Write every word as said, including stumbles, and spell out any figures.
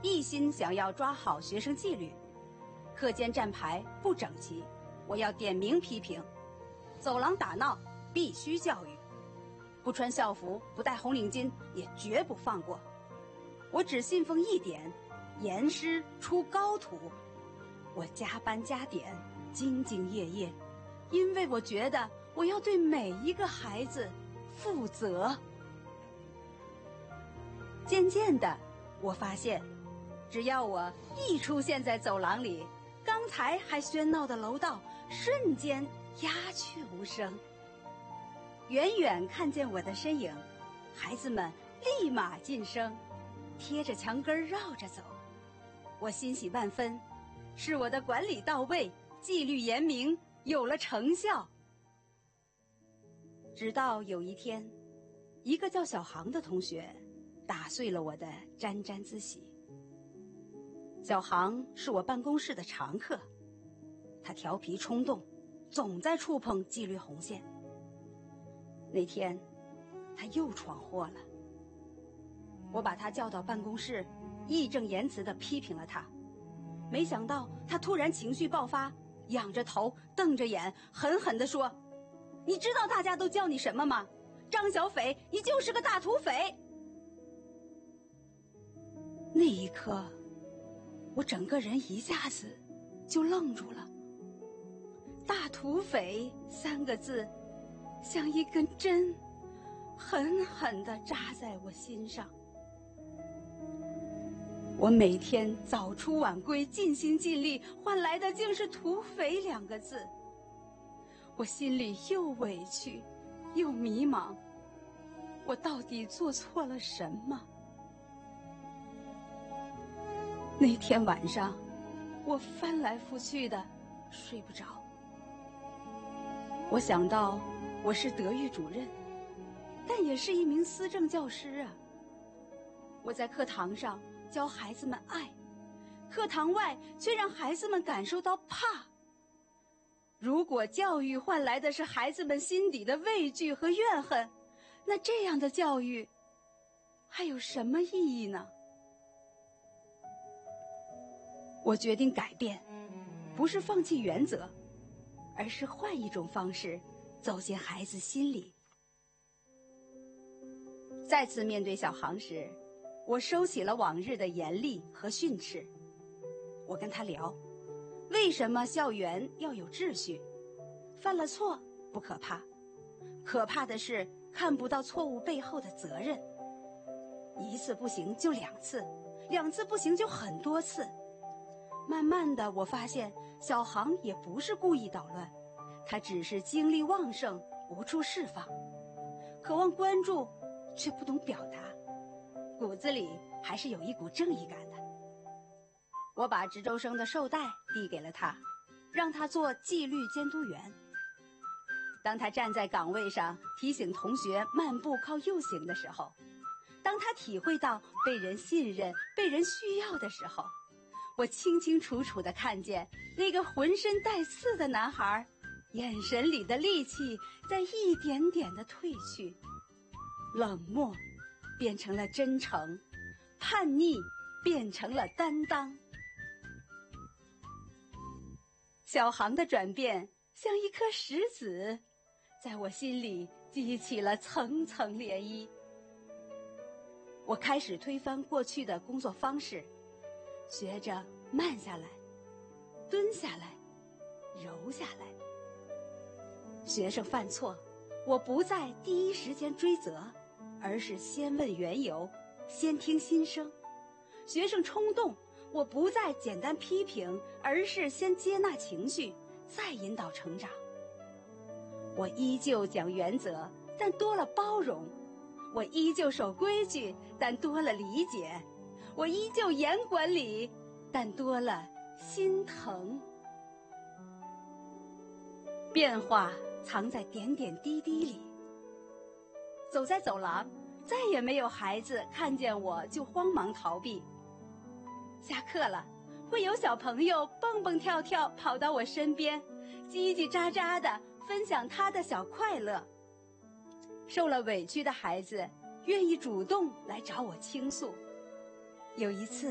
一心想要抓好学生纪律，课间站牌不整齐，我要点名批评；走廊打闹必须教育，不穿校服、不戴红领巾也绝不放过。我只信奉一点：严师出高徒。我加班加点，兢兢业业，因为我觉得我要对每一个孩子负责。渐渐的，我发现，只要我一出现在走廊里，刚才还喧闹的楼道瞬间鸦雀无声。远远看见我的身影，孩子们立马噤声，贴着墙根绕着走。我欣喜万分，是我的管理到位，纪律严明，有了成效。直到有一天，一个叫小航的同学打碎了我的沾沾自喜。小航是我办公室的常客，他调皮冲动，总在触碰纪律红线。那天他又闯祸了，我把他叫到办公室，义正言辞地批评了他。没想到他突然情绪爆发，仰着头瞪着眼，狠狠地说：你知道大家都叫你什么吗？张小斐，你就是个大土匪。那一刻，我整个人一下子就愣住了。大土匪三个字像一根针，狠狠地扎在我心上。我每天早出晚归，尽心尽力，换来的竟是土匪两个字。我心里又委屈又迷茫，我到底做错了什么？那天晚上，我翻来覆去的睡不着。我想到我是德育主任，但也是一名思政教师啊。我在课堂上教孩子们爱，课堂外却让孩子们感受到怕。如果教育换来的是孩子们心底的畏惧和怨恨，那这样的教育还有什么意义呢？我决定改变，不是放弃原则，而是换一种方式走进孩子心里。再次面对小航时，我收起了往日的严厉和训斥。我跟他聊，为什么校园要有秩序？犯了错不可怕，可怕的是看不到错误背后的责任。一次不行就两次，两次不行就很多次。慢慢的，我发现小航也不是故意捣乱，他只是精力旺盛，无处释放，渴望关注，却不懂表达，骨子里还是有一股正义感的。我把值周生的绶带递给了他，让他做纪律监督员。当他站在岗位上提醒同学慢步靠右行的时候，当他体会到被人信任、被人需要的时候，我清清楚楚地看见那个浑身带刺的男孩眼神里的戾气在一点点地褪去，冷漠变成了真诚，叛逆变成了担当。小航的转变像一颗石子，在我心里激起了层层涟漪。我开始推翻过去的工作方式，学着慢下来，蹲下来，柔下来。学生犯错，我不再第一时间追责，而是先问缘由，先听心声。学生冲动，我不再简单批评，而是先接纳情绪，再引导成长。我依旧讲原则，但多了包容；我依旧守规矩，但多了理解；我依旧严管理，但多了心疼。变化藏在点点滴滴里。走在走廊，再也没有孩子看见我就慌忙逃避。下课了，会有小朋友蹦蹦跳跳跑到我身边，叽叽喳喳地分享他的小快乐。受了委屈的孩子愿意主动来找我倾诉。有一次